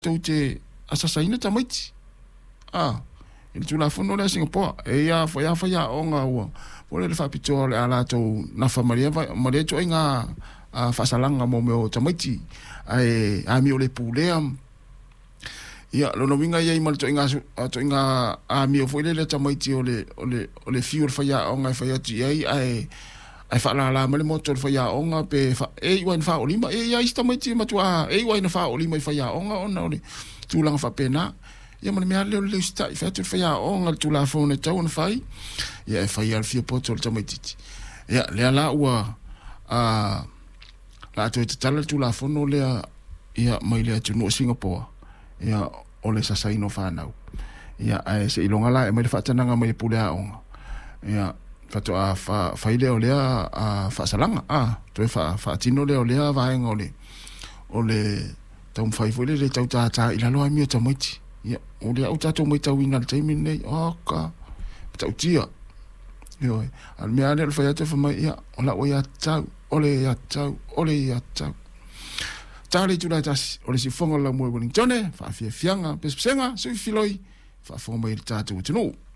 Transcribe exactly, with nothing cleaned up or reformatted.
tau te asasaina tamaiti. Ah, il tula fono le Singapore. E ia fa ia fa ia o nga ua. Pole le whapitoa le ala tau na whamaria, maria to inga whasalanga mo meo tamaiti. Ai, a mi o le pulea. Ia, lono winga ia ima to inga, to inga a mi o fwele le tamaiti o le, o le, o le fiu le whaia o nga whaia ti ai, ai, ai whaala la male moto le whaia o nga pe, e iwa ina wha o lima, e ia isi tamaiti matua, e iwa ina wha o lima i whaia o nga o na o le tūlanga whapena. Ia mana mea leo leo stai, whaetu le whaia o nga le tūla whaone tau na whai, ia e whaia le fia poto le tamaititi. Ia, lea la ua, a, la ato e te tala le tūla whaono lea, ia mai lea tunu o Singapore. Ia o le sasaino whanau. Ia ai se ilonga la e mai le whaatananga mai le pulea onga. Ia whato a whaile o lea a whaasalanga. A, toi whaatino lea o lea vaenga o le o le tau mwhaifo le tau tātā ilalo ai mio tamaiti. Ia o lea au tātou mai tau inga le taimin nei. O ka tau tia. Ia al mea ane le whaiate whamai ia o la o ia tau. Ole ia tau. Ole ia tau. Tale tu la tas o le si fonga la mo Wellington fa fia fianga pes penga so filoi fa fonga mai tatu tunu